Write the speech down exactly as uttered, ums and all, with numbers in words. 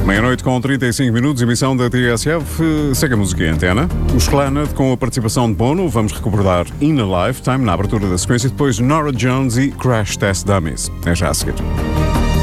Meia-noite com trinta e cinco minutos, emissão da T S F. Segue a música em antena. Os Clannad com a participação de Bono. Vamos recordar In a Lifetime na abertura da sequência. Depois Norah Jones e Crash Test Dummies. É já a seguir.